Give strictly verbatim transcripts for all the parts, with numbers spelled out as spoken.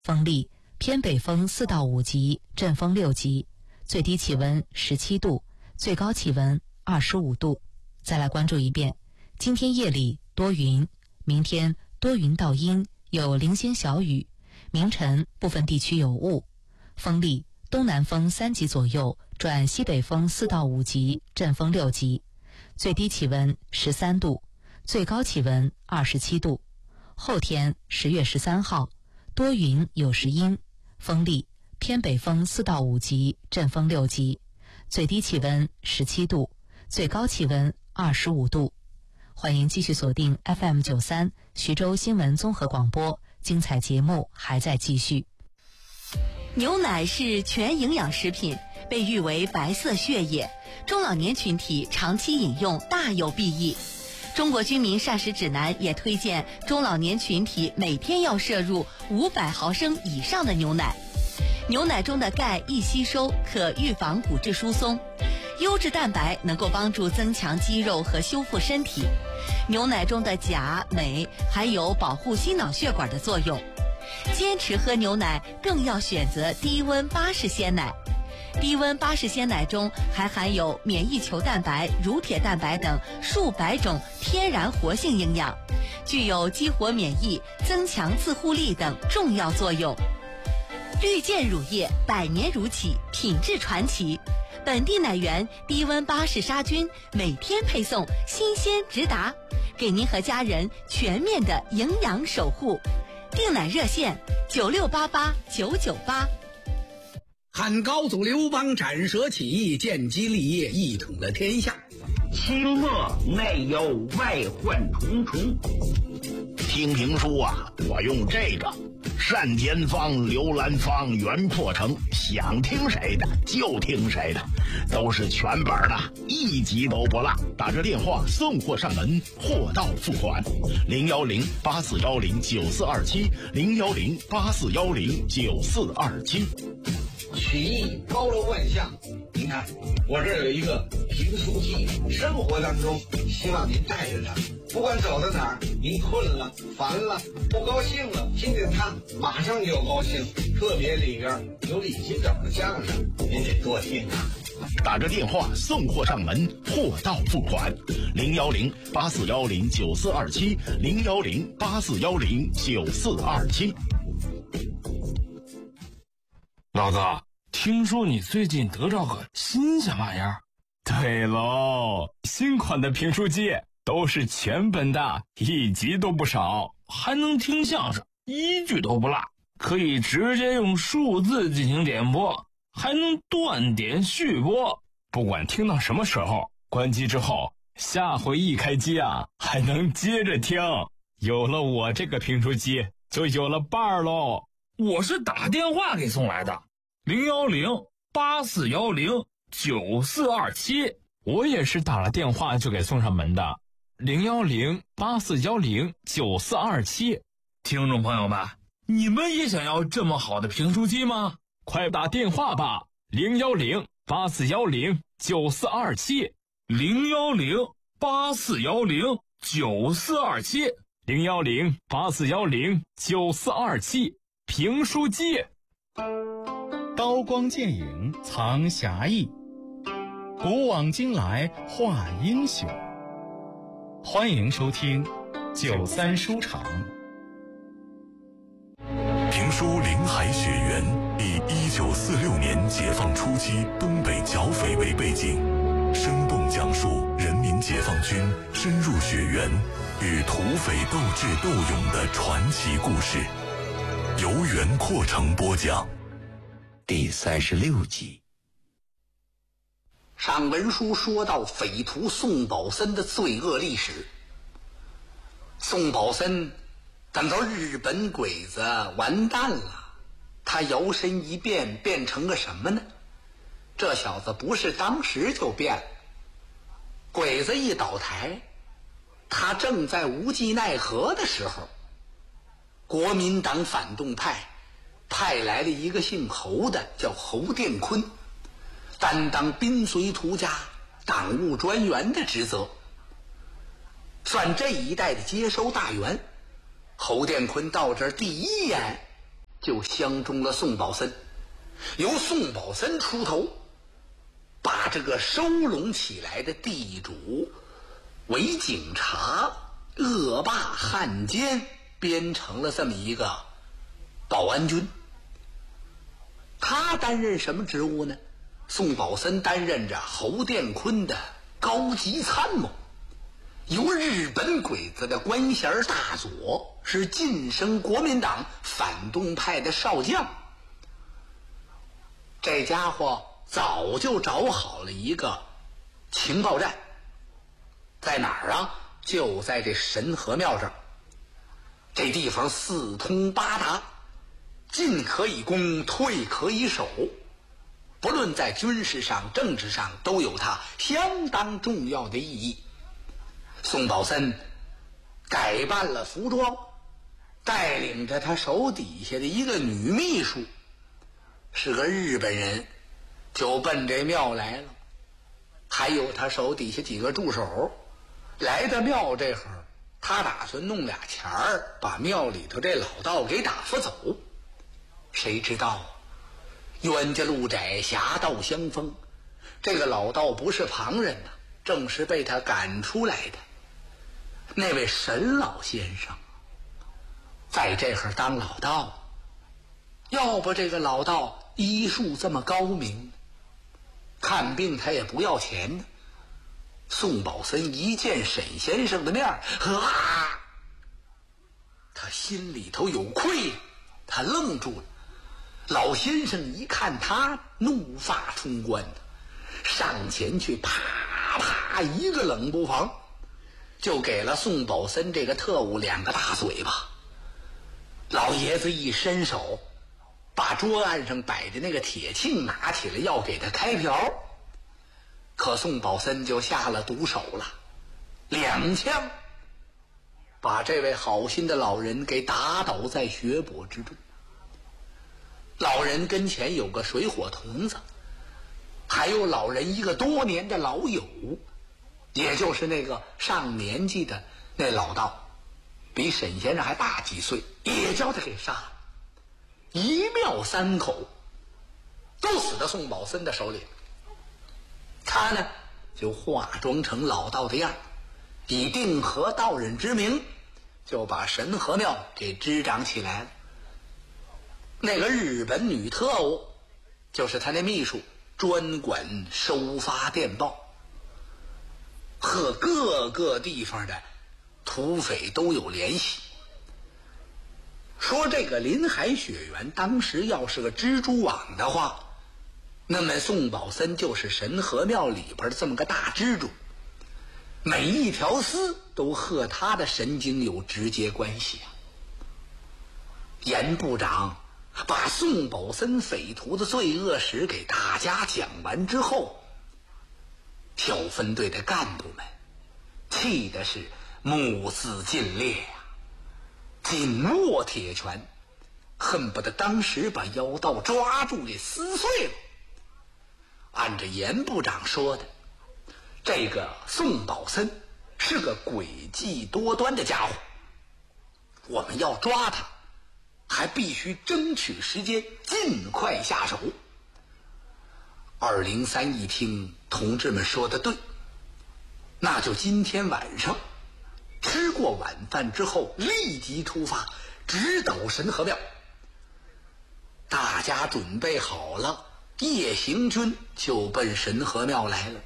风力，偏北风四到五级，阵风六级，最低气温十七度，最高气温二十五度。再来关注一遍，今天夜里多云，明天多云到阴，有零星小雨，明晨部分地区有雾。风力，东南风三级左右，转西北风四到五级，阵风六级，最低气温十三度，最高气温二十七度。后天十月十三号，多云有时阴，风力，偏北风四到五级，阵风六级，最低气温十七度，最高气温二十五度。欢迎继续锁定 F M 九三徐州新闻综合广播，精彩节目还在继续。 牛奶是全营养食品，被誉为白色血液，中老年群体长期饮用大有裨益。中国居民膳食指南也推荐中老年群体每天要摄入五百毫升以上的牛奶。牛奶中的钙易吸收，可预防骨质疏松；优质蛋白能够帮助增强肌肉和修复身体。牛奶中的钾、镁还有保护心脑血管的作用。坚持喝牛奶更要选择低温巴氏鲜奶。低温巴氏鲜奶中还含有免疫球蛋白、乳铁蛋白等数百种天然活性营养，具有激活免疫、增强自护力等重要作用。绿箭乳业百年如起，品质传奇，本地奶源低温巴氏杀菌，每天配送，新鲜直达，给您和家人全面的营养守护。订奶热线九六八八九九八。 汉高祖刘邦斩蛇起义，建基立业，一统了天下。 清末内忧外患重重。听评书啊，我用这个单田芳、刘兰芳、袁破城，想听谁的就听谁的，都是全本的，一集都不落。打这电话送货上门，货到付款。零幺零八四幺零九四二七，零幺零八四幺零九四二七。 曲艺包罗万象，您看我这儿有一个评书机，生活当中希望您带着它，不管走到哪儿，您困了、烦了、不高兴了，听见它马上就高兴。特别里边有李金斗的相声，您得多听啊。 打着电话送货上门，货到付款。零幺零八四幺零九四二七，零幺零八四幺零九四二七。 老子听说你最近得着个新鲜玩意儿。 对喽，新款的评书机都是全本的，一集都不少， 还能听相声，一句都不落，可以直接用数字进行点播，还能断点续播， 不管听到什么时候，关机之后下回一开机啊，还能接着听。有了我这个评书机，就有了伴儿喽。 我是打电话给送来的，零幺零八四幺零九四二七。 我也是打了电话就给送上门的，零幺零八四幺零九四二七。 听众朋友们，你们也想要这么好的评书机吗？ 快打电话吧，零幺零八四幺零九四二七， 零幺零八四幺零九四二七， 零幺零八四幺零九四二七。评书机， 刀光剑影藏侠义，古往今来话英雄。欢迎收听九三书场。 评书《林海雪原》以一九四六年解放初期东北剿匪为背景，生动讲述人民解放军深入雪原与土匪斗智斗勇的传奇故事。由袁阔成播讲， 第三十六集。 上文书说到匪徒宋宝森的罪恶历史。宋宝森等到日本鬼子完蛋了，他摇身一变，变成个什么呢？这小子不是当时就变了，鬼子一倒台，他正在无计奈何的时候，国民党反动派派来了一个姓侯的，叫侯殿坤，担当宾随图家党务专员的职责，算这一带的接收大员。侯殿坤到这儿第一眼就相中了宋宝森，由宋宝森出头，把这个收拢起来的地主、伪警察、恶霸、汉奸编成了这么一个保安军。他担任什么职务呢？宋宝森担任着侯殿坤的高级参谋，由日本鬼子的官衔大佐，是晋升国民党反动派的少将。这家伙早就找好了一个情报站，在哪儿啊？就在这神河庙这儿。这地方四通八达，进可以攻，退可以守，不论在军事上、政治上都有它相当重要的意义。宋宝森改扮了服装，带领着他手底下的一个女秘书，是个日本人，就奔这庙来了。还有他手底下几个助手，来到庙这会儿，他打算弄俩钱儿，把庙里头这老道给打发走。谁知道冤家路窄，侠盗相逢，这个老道不是旁人呐，正是被他赶出来的那位沈老先生，在这会儿当老道。要不这个老道医术这么高明，看病他也不要钱呢。宋宝森一见沈先生的面，啊，他心里头有愧，他愣住了。老先生一看他，怒发冲冠，上前去啪啪一个冷不防，就给了宋宝森这个特务两个大嘴巴。老爷子一伸手，把桌案上摆的那个铁磬拿起来要给他开瓢，可宋宝森就下了毒手了，两枪把这位好心的老人给打倒在血泊之中。老人跟前有个水火童子，还有老人一个多年的老友，也就是那个上年纪的那老道，比沈先生还大几岁，也叫他给杀了。一庙三口都死在宋宝森的手里。他呢就化妆成老道的样，以定河道人之名，就把神河庙给执掌起来了。那个日本女特务就是他那秘书，专管收发电报，和各个地方的土匪都有联系。说这个林海雪原当时要是个蜘蛛网的话，那么宋宝森就是神河庙里边的这么个大蜘蛛，每一条丝都和他的神经有直接关系啊。严部长把宋宝森匪徒的罪恶史给大家讲完之后，小分队的干部们气的是目眦尽裂呀、啊，紧握铁拳，恨不得当时把妖道抓住给撕碎了。按照严部长说的，这个宋宝森是个诡计多端的家伙，我们要抓他还必须争取时间，尽快下手。二零三一听同志们说的对，那就今天晚上吃过晚饭之后立即出发，直捣神河庙。大家准备好了，夜行军就奔神河庙来了。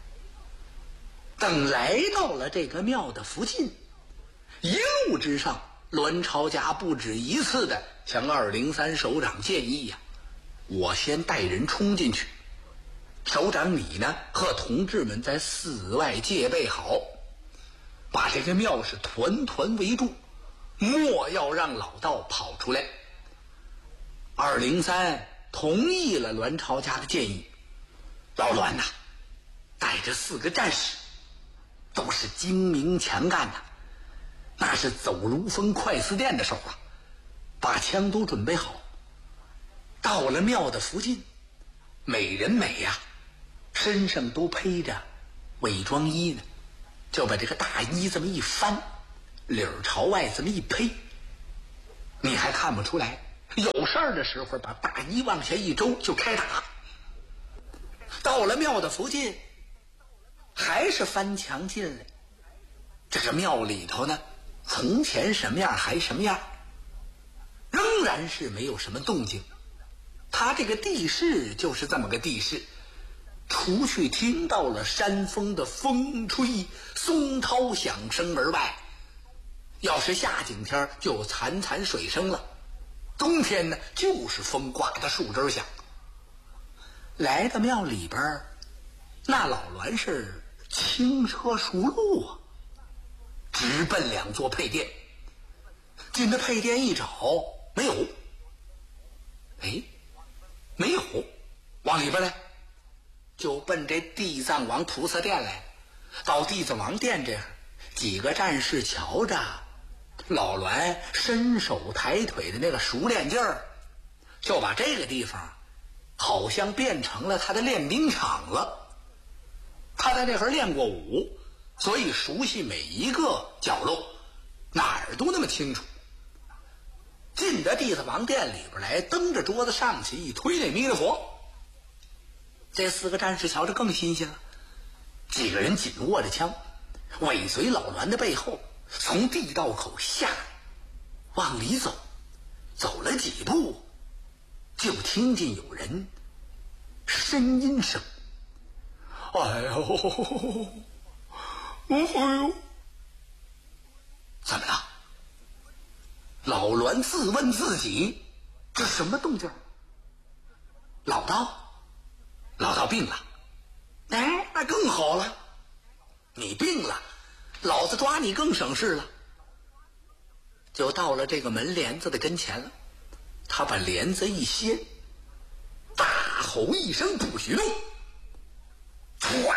等来到了这个庙的附近，一路之上栾朝家不止一次的向二零三首长建议呀、啊，我先带人冲进去，首长你呢和同志们在寺外戒备好，把这个庙是团团围住，莫要让老道跑出来。二零三同意了栾朝家的建议。老栾呐、啊，带着四个战士，都是精明强干的，那是走如风快似电的手啊，把枪都准备好。到了庙的附近，美人美呀、啊，身上都披着伪装衣呢，就把这个大衣这么一翻，领儿朝外这么一披，你还看不出来有事儿的时候把大衣往下一周就开打。到了庙的附近，还是翻墙进来。这个庙里头呢，从前什么样还什么样，仍然是没有什么动静。他这个地势就是这么个地势，除去听到了山风的风吹松涛响声而外，要是夏景天就有潺潺水声了，冬天呢就是风刮的树枝响。来到庙里边，那老栾是轻车熟路啊，直奔两座配殿。进了配殿一找，没有。哎，没有，往里边来，就奔这地藏王菩萨殿来。到地藏王殿这儿，几个战士瞧着老栾伸手抬腿的那个熟练劲儿，就把这个地方好像变成了他的练兵场了。他在那儿练过武，所以熟悉每一个角落，哪儿都那么清楚。进到地藏王殿里边来，蹬着桌子上去一推那弥勒佛。这四个战士瞧着更新鲜了，几个人紧握着枪，尾随老栾的背后，从地道口下来，往里走。走了几步，就听见有人呻吟声：“哎呦，哎呦！”怎么了？老栾自问自己，这什么动静？老道，老道病了。哎，那更好了，你病了，老子抓你更省事了。就到了这个门帘子的跟前了，他把帘子一掀，大吼一声：“不许动！”唰，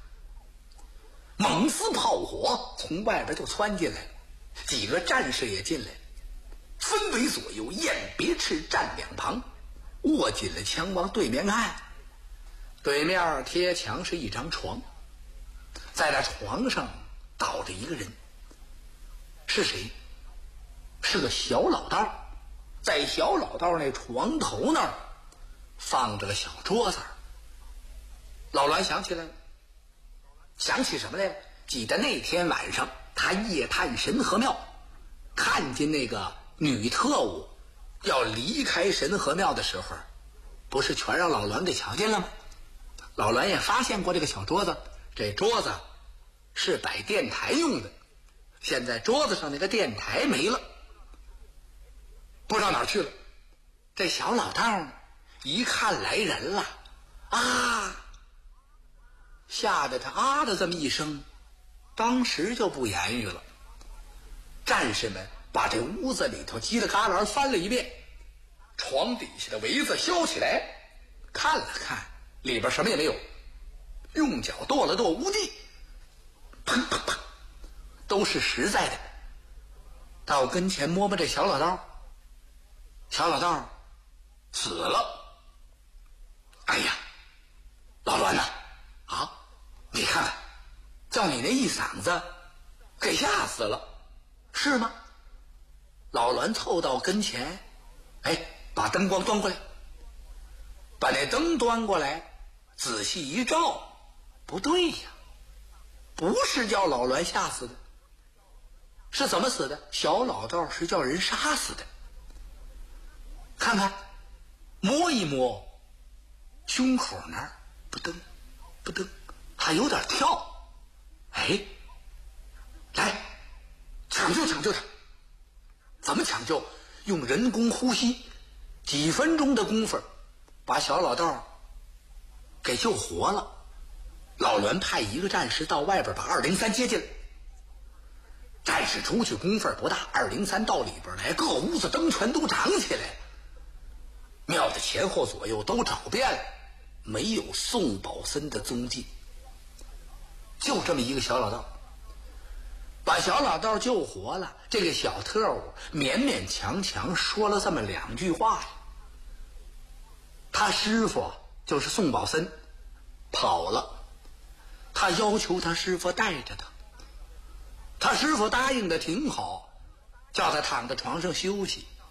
猛似炮火从外边就窜进来了，几个战士也进来，分为左右，雁别翅站两旁，握紧了枪往对面看。对面贴墙是一张床，在那床上倒着一个人。是谁？是个小老道，在小老道那床头那儿放着个小桌子。老栾想起来了，想起什么来了？记得那天晚上他夜探神河庙，看见那个女特务要离开神河庙的时候，不是全让老栾给瞧见了吗？老栾也发现过这个小桌子，这桌子是摆电台用的，现在桌子上那个电台没了，不知道哪儿去了。这小老道呢，一看来人了，啊，吓得他啊的这么一声，当时就不言语了。战士们把这屋子里头犄角旮旯翻了一遍，床底下的围子掀起来，看了看，里边什么也没有，用脚跺了跺屋地，砰砰砰，都是实在的。到跟前摸摸这小老道，小老道死了。哎呀，老栾呐，啊，你看看，叫你那一嗓子给吓死了，是吗？老栾凑到跟前，哎，把灯光端过来，把那灯端过来，仔细一照，不对呀，不是叫老栾吓死的，是怎么死的？小老道是叫人杀死的。看看，摸一摸胸口那儿，不噔不噔，还有点跳。哎，来抢救抢救他。怎么抢救？用人工呼吸，几分钟的功夫把小老道给救活了。老栾派一个战士到外边把二零三接进来。战士出去功夫不大，二零三到里边来，各屋子灯全都长起来了，庙的前后左右都找遍了，没有宋宝森的踪迹。就这么一个小老道，把小老道救活了。这个小特务勉勉强强说了这么两句话呀。他师傅就是宋宝森跑了，他要求他师傅带着他，他师傅答应的挺好，叫他躺在床上休息。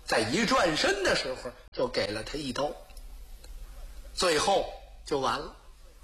在一转身的时候就给了他一刀，最后就完了。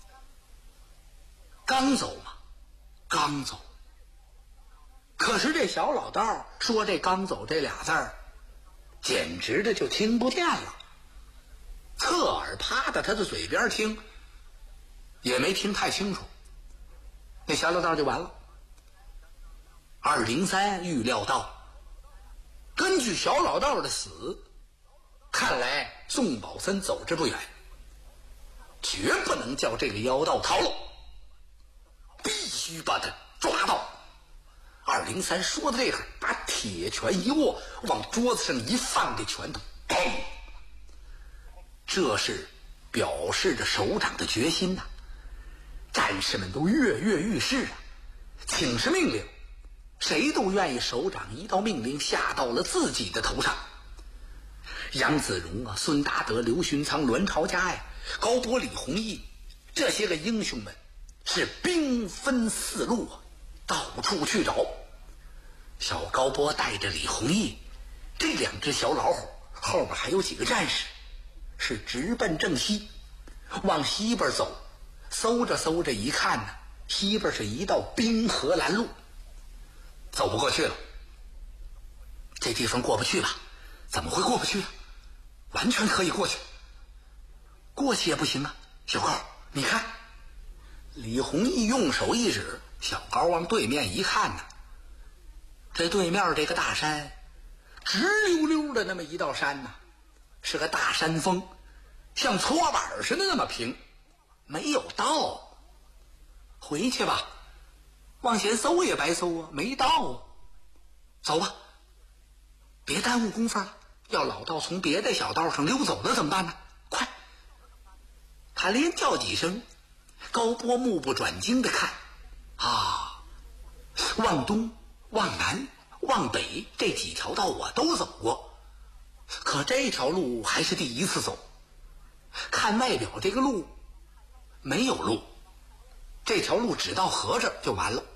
刚走嘛，刚走。可是这小老道说这刚走这俩字儿，简直的就听不见了，侧耳趴在他的嘴边听，也没听太清楚。那小老道就完了。二零三预料到，根据小老道的死，看来宋宝森走之不远，绝不能叫这个妖道逃了，必须把他抓到。二零三说到这个，把铁拳一握，往桌子上一放，这拳头砰，这是表示着首长的决心呐、啊！战士们都跃跃欲试啊，请示命令，谁都愿意首长一道命令下到了自己的头上。杨子荣啊，孙达德、刘勋仓、栾朝家呀，高波、李弘毅，这些个英雄们是兵分四路啊，到处去找。小高波带着李弘毅，这两只小老虎后边还有几个战士，是直奔正西，往西边走。搜着搜着一看呢，西边是一道冰河拦路，走不过去了。这地方过不去吧？怎么会过不去啊？完全可以过去，过去也不行啊。小高，你看。李弘毅用手一指，小高往对面一看呢，这对面这个大山，直溜溜的那么一道山呢，是个大山峰，像搓板似的那么平，没有道。回去吧，往前搜也白搜啊，没道啊。走吧，别耽误功夫了。要老道从别的小道上溜走了怎么办呢？快！他连叫几声，高波目不转睛的看，啊，往东、往南、往北这几条道我都走过，可这条路还是第一次走。看外表这个路没有路，这条路只到河这儿就完了。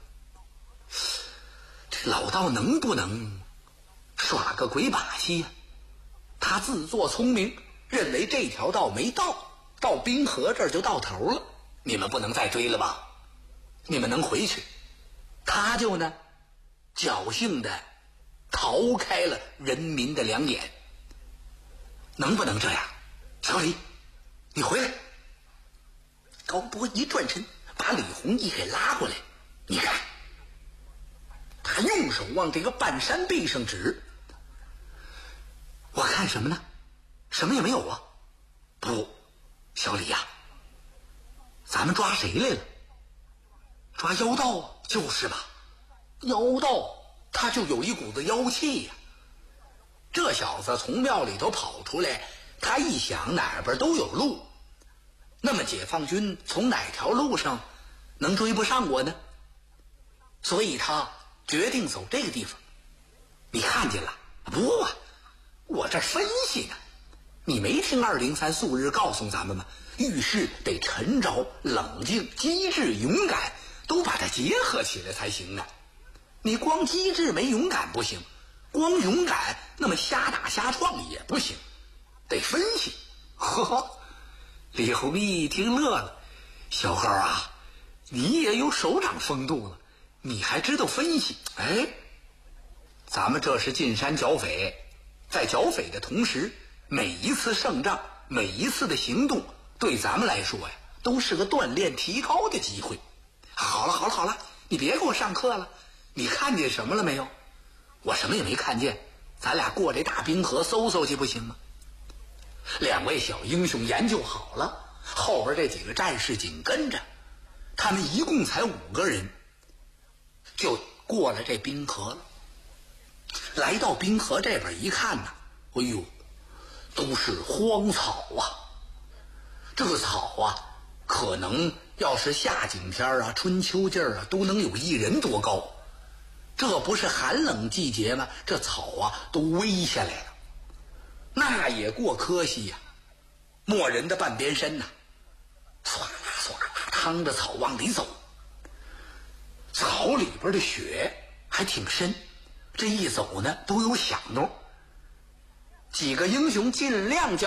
这老道能不能耍个鬼把戏呀、啊？他自作聪明，认为这条道没到，到冰河这儿就到头了，你们不能再追了吧？你们能回去。他就呢侥幸的逃开了人民的两眼。能不能这样？小李，你回来。高波一转身，把李弘毅给拉过来。你看，他用手往这个半山壁上指。我看什么呢？什么也没有啊。不，小李呀、啊，咱们抓谁来了？抓妖道啊，就是吧。妖道他就有一股子妖气呀、啊。这小子从庙里头跑出来，他一想哪边都有路，那么解放军从哪条路上能追不上我呢？所以他决定走这个地方。你看见了？不啊，我这分析呢。你没听二零三素日告诉咱们吗？遇事得沉着、冷静、机智、勇敢，都把它结合起来才行啊！你光机智没勇敢不行，光勇敢那么瞎打瞎撞也不行，得分析。呵呵，李弘毅一听乐了，小高啊，你也有首长风度了，你还知道分析？哎，咱们这是进山剿匪，在剿匪的同时，每一次胜仗，每一次的行动，对咱们来说呀，都是个锻炼提高的机会。好了好了好了，你别给我上课了，你看见什么了没有？我什么也没看见，咱俩过这大冰河搜搜去不行吗？两位小英雄研究好了，后边这几个战士紧跟着，他们一共才五个人，就过了这冰河了。来到冰河这边一看呢，哎呦，都是荒草啊！这个草啊，可能要是夏景天啊、春秋季啊，都能有一人多高。这不是寒冷季节吗？这草啊都微下来了，那也过可惜呀、啊！没人的半边身呐、啊，唰啦唰啦，趟着草往里走。草里边的雪还挺深，这一走呢都有响动。 几个英雄尽量叫